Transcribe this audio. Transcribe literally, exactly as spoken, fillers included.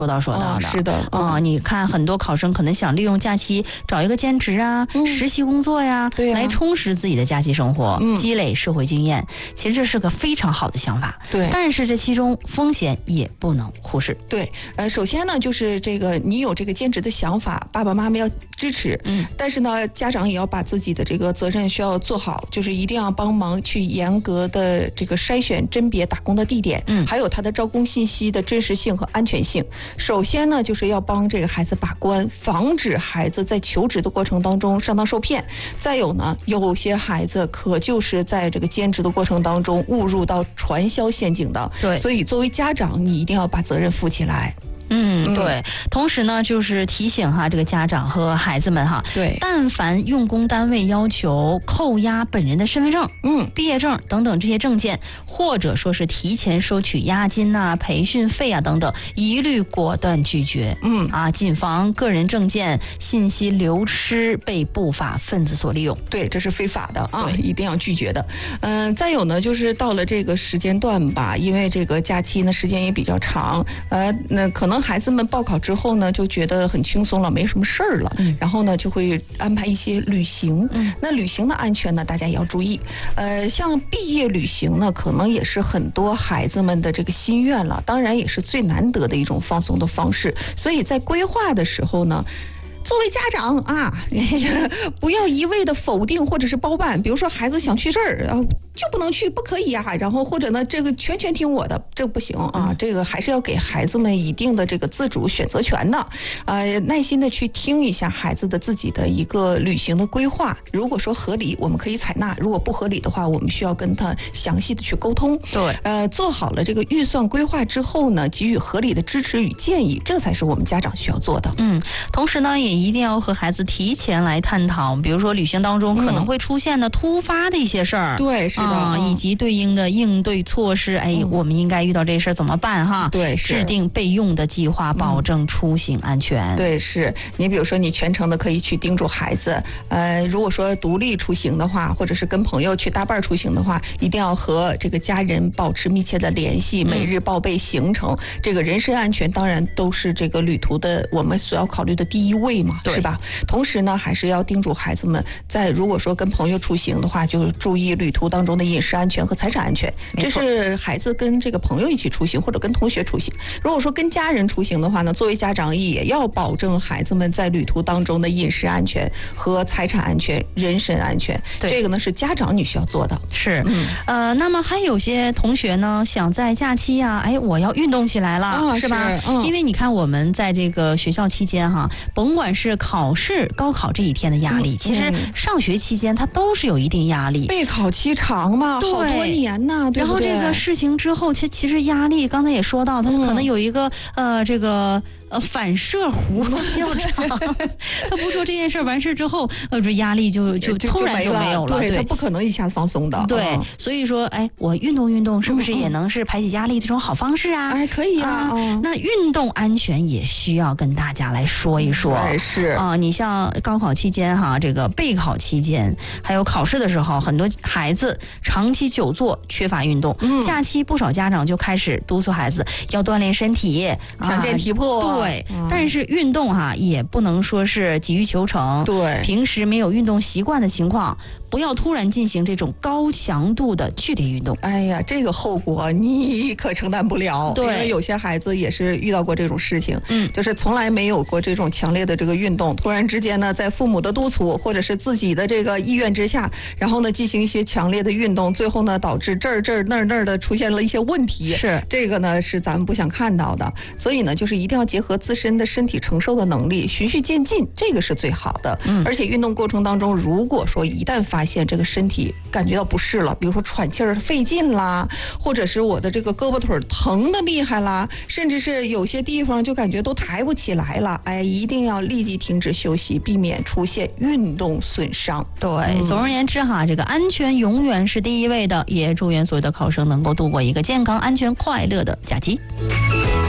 说到说到的， 哦、是的啊、嗯，你看很多考生可能想利用假期找一个兼职啊、嗯、实习工作呀， 对啊， 来充实自己的假期生活， 嗯， 积累社会经验。其实这是个非常好的想法， 对。 但是这其中风险也不能忽视。 对，呃，首先呢，就是这个你有这个兼职的想法，爸爸妈妈要支持， 嗯， 但是呢，家长也要把自己的这个责任需要做好，就是一定要帮忙去严格的这个筛选甄别打工的地点， 嗯， 还有它的招工信息的真实性和安全性。首先呢，就是要帮这个孩子把关，防止孩子在求职的过程当中上当受骗。再有呢，有些孩子可就是在这个兼职的过程当中误入到传销陷阱的。 对， 所以作为家长，你一定要把责任负起来。 嗯，对。同时呢，就是提醒哈，这个家长和孩子们哈， 对， 但凡用工单位要求扣押本人的身份证、 嗯、 毕业证等等这些证件，或者说是提前收取押金呐、培训费啊等等，一律果断拒绝。 嗯啊，谨防个人证件信息流失被不法分子所利用。 对，这是非法的啊，一定要拒绝的。嗯、呃，再有呢，就是到了这个时间段吧，因为这个假期呢时间也比较长，呃，那可能孩子们报考之后呢，就觉得很轻松了，没什么事儿了， 嗯， 然后呢就会安排一些旅行。 嗯， 那旅行的安全呢，大家也要注意。呃，像毕业旅行呢，可能也是很多孩子们的这个心愿了，当然也是最难得的一种放松的方式。所以在规划的时候呢，作为家长啊，不要一味的否定或者是包办。比如说孩子想去这儿，然后就不能去，不可以啊。然后或者呢，这个全权听我的，这不行啊。 嗯、 这个还是要给孩子们一定的这个自主选择权的。呃，耐心的去听一下孩子的自己的一个旅行的规划。如果说合理，我们可以采纳；如果不合理的话，我们需要跟他详细的去沟通。 对， 呃，做好了这个预算规划之后呢，给予合理的支持与建议，这才是我们家长需要做的。 嗯，同时呢，也一定要和孩子提前来探讨，比如说旅行当中可能会出现的突发的一些事儿、 嗯，对，是的、 啊嗯， 以及对应的应对措施。哎、嗯，我们应该遇到这事儿怎么办哈？ 对， 制定备用的计划，保证出行安全。 嗯、对，是你比如说，你全程的可以去叮嘱孩子，呃，如果说独立出行的话，或者是跟朋友去搭伴出行的话，一定要和这个家人保持密切的联系，每日报备行程。嗯、这个人身安全当然都是这个旅途的我们所要考虑的第一位嘛，是吧？同时呢，还是要叮嘱孩子们，在如果说跟朋友出行的话，就注意旅途当中的饮食安全和财产安全。这是孩子跟这个朋友一起出行，或者跟同学出行。如果说跟家人出行的话呢，作为家长也要保证孩子们在旅途当中的饮食安全和财产安全、人身安全。这个呢是家长你需要做的。 是，嗯、呃，那么还有些同学呢，想在假期呀、啊，哎，我要运动起来了， 啊、 是吧？ 是嗯、 因为你看我们在这个学校期间哈，甭管是考试、高考这一天的压力，嗯、其实上学期间它都是有一定压力。 备考期长嘛，好多年呐，对不对？ 然后这个事情之后，其其实压力，刚才也说到，它可能有一个、嗯、呃这个。呃，反射弧较长，他不做这件事完事之后，呃，这压力就就突然就没有了， 对， 对他不可能一下放松的， 对， 嗯、 所以说，哎，我运动运动，是不是也能是排解压力的这种好方式啊？ 哎，可以啊。 啊嗯、 那运动安全也需要跟大家来说一说， 哎，是啊，你像高考期间哈，这个备考期间，还有考试的时候，很多孩子长期久坐，缺乏运动。 嗯、 假期不少家长就开始督促孩子要锻炼身体， 强健体魄。 啊、对，嗯、但是运动哈也不能说是急于求成。 对， 平时没有运动习惯的情况，不要突然进行这种高强度的剧烈运动。 哎呀，这个后果你可承担不了。 对， 因为有些孩子也是遇到过这种事情， 嗯， 就是从来没有过这种强烈的这个运动，突然之间呢，在父母的督促或者是自己的这个意愿之下，然后呢进行一些强烈的运动，最后呢导致这儿这儿那儿那儿的出现了一些问题。 是这个呢是咱们不想看到的，所以呢就是一定要结合自身的身体承受的能力，循序渐进，这个是最好的。 嗯， 而且运动过程当中，如果说一旦发现这个身体感觉到不适了，比如说喘气儿费劲啦，或者是我的这个胳膊腿疼的厉害啦，甚至是有些地方就感觉都抬不起来了，哎，一定要立即停止休息，避免出现运动损伤。 对，嗯、总而言之哈，这个安全永远是第一位的，也祝愿所有的考生能够度过一个健康、安全、快乐的假期。